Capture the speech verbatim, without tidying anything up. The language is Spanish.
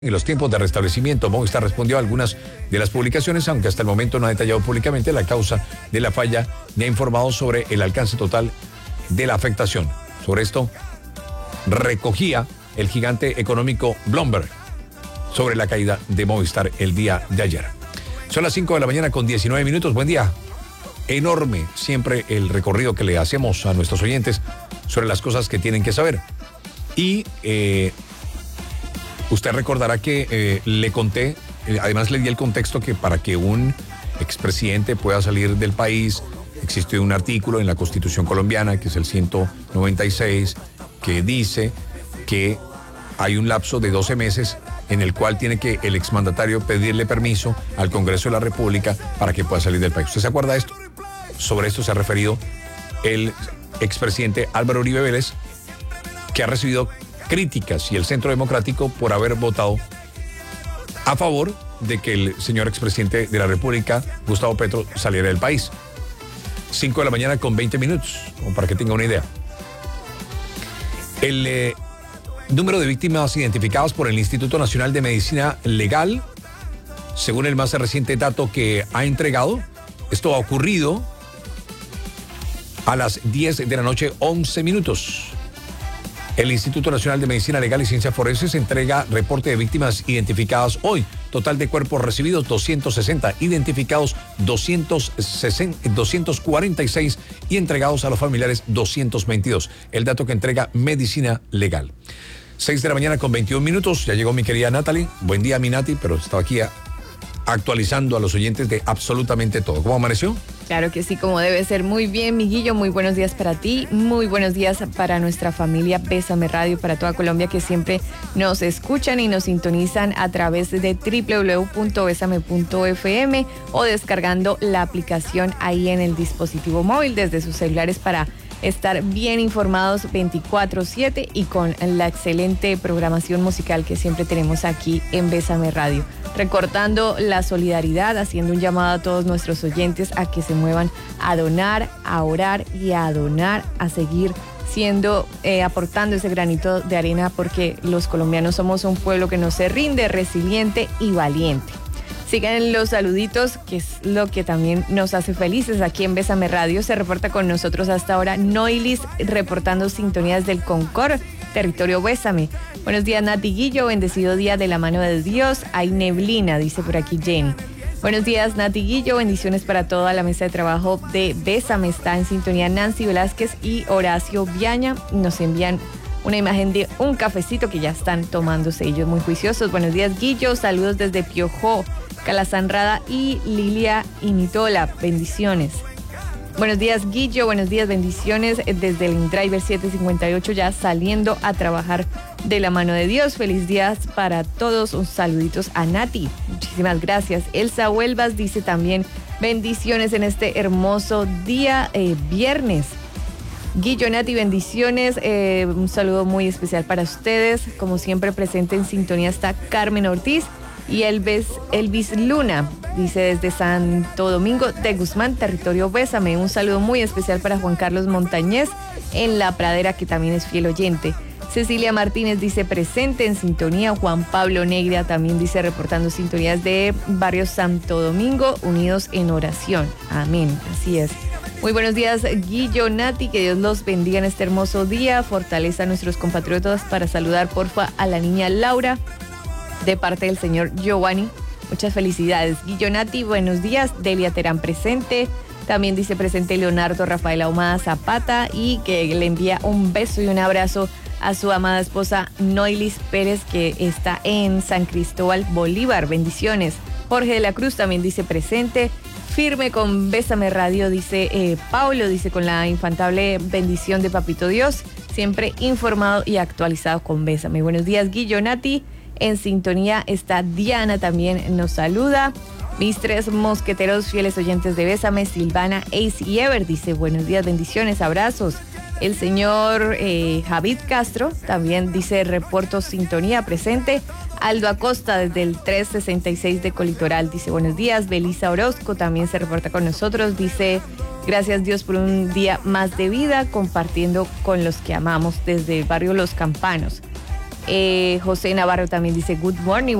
En los tiempos de restablecimiento, Movistar respondió a algunas de las publicaciones, aunque hasta el momento no ha detallado públicamente la causa de la falla ni ha informado sobre el alcance total de la afectación. Sobre esto, recogía el gigante económico Bloomberg sobre la caída de Movistar el día de ayer. Son las cinco de la mañana con diecinueve minutos. Buen día. Enorme siempre el recorrido que le hacemos a nuestros oyentes sobre las cosas que tienen que saber. Y... Eh, Usted recordará que eh, le conté, eh, además le di el contexto que para que un expresidente pueda salir del país, existe un artículo en la Constitución colombiana, que es el ciento noventa y seis, que dice que hay un lapso de doce meses en el cual tiene que el exmandatario pedirle permiso al Congreso de la República para que pueda salir del país. ¿Usted se acuerda de esto? Sobre esto se ha referido el expresidente Álvaro Uribe Vélez, que ha recibido críticas y el Centro Democrático por haber votado a favor de que el señor expresidente de la República, Gustavo Petro, saliera del país. cinco de la mañana con veinte minutos, como para que tenga una idea. El eh, número de víctimas identificadas por el Instituto Nacional de Medicina Legal, según el más reciente dato que ha entregado, esto ha ocurrido a las diez de la noche, once minutos. El Instituto Nacional de Medicina Legal y Ciencias Forenses entrega reporte de víctimas identificadas hoy. Total de cuerpos recibidos doscientos sesenta, identificados doscientos cuarenta y seis y entregados a los familiares doscientos veintidós. El dato que entrega Medicina Legal. seis de la mañana con veintiún minutos. Ya llegó mi querida Natalie. Buen día, mi Nati, pero estaba aquí a, actualizando a los oyentes de absolutamente todo. ¿Cómo amaneció? Claro que sí, como debe ser. Muy bien, Miguillo, muy buenos días para ti, muy buenos días para nuestra familia Bésame Radio, para toda Colombia que siempre nos escuchan y nos sintonizan a través de doble u doble u doble u punto besame punto efe eme o descargando la aplicación ahí en el dispositivo móvil desde sus celulares para estar bien informados veinticuatro siete y con la excelente programación musical que siempre tenemos aquí en Bésame Radio. Recortando la solidaridad, haciendo un llamado a todos nuestros oyentes a que se muevan a donar, a orar y a donar, a seguir siendo, eh, aportando ese granito de arena, porque los colombianos somos un pueblo que no se rinde, resiliente y valiente. Sigan los saluditos, que es lo que también nos hace felices aquí en Bésame Radio. Se reporta con nosotros hasta ahora Noilis, reportando sintonías del Concord, territorio Bésame. Buenos días, Nati Guillo, bendecido día de la mano de Dios. Hay neblina, dice por aquí Jenny. Buenos días, Nati Guillo, bendiciones para toda la mesa de trabajo de Bésame. Está en sintonía Nancy Velázquez y Horacio Viaña. Nos envían una imagen de un cafecito que ya están tomándose ellos muy juiciosos. Buenos días, Guillo, saludos desde Piojó, Calazanrada y Lilia Initola, bendiciones. Buenos días, Guillo, buenos días, bendiciones desde el Driver siete cincuenta y ocho, ya saliendo a trabajar de la mano de Dios. Feliz día para todos, un saluditos a Nati, muchísimas gracias. Elsa Huelvas dice también bendiciones en este hermoso día, eh, viernes. Guillo, Nati, bendiciones, eh, un saludo muy especial para ustedes. Como siempre, presente en sintonía está Carmen Ortiz y Elvis, Elvis Luna, dice desde Santo Domingo de Guzmán, territorio Bésame. Un saludo muy especial para Juan Carlos Montañez en La Pradera, que también es fiel oyente. Cecilia Martínez dice presente en sintonía. Juan Pablo Negra también dice reportando sintonías de Barrio Santo Domingo, unidos en oración. Amén, así es. Muy buenos días, Guillo, Nati, que Dios los bendiga en este hermoso día. Fortaleza a nuestros compatriotas. Para saludar, porfa, a la niña Laura, de parte del señor Giovanni. Muchas felicidades, Guillo, Nati, buenos días. Delia Terán presente. También dice presente Leonardo Rafael Ahumada Zapata y que le envía un beso y un abrazo a su amada esposa Noilis Pérez, que está en San Cristóbal Bolívar. Bendiciones. Jorge de la Cruz también dice presente. Firme con Bésame Radio, dice eh, Paulo, dice con la infantable bendición de Papito Dios, siempre informado y actualizado con Bésame. Buenos días, Guillo, Nati. En sintonía está Diana, también nos saluda. Mis tres mosqueteros fieles oyentes de Bésame, Silvana, Ace y Ever, dice buenos días, bendiciones, abrazos. El señor eh, Javid Castro también dice reporto sintonía presente. Aldo Acosta desde el trescientos sesenta y seis de Colitoral dice buenos días. Belisa Orozco también se reporta con nosotros, dice gracias Dios por un día más de vida compartiendo con los que amamos desde el barrio Los Campanos. Eh, José Navarro también dice good morning.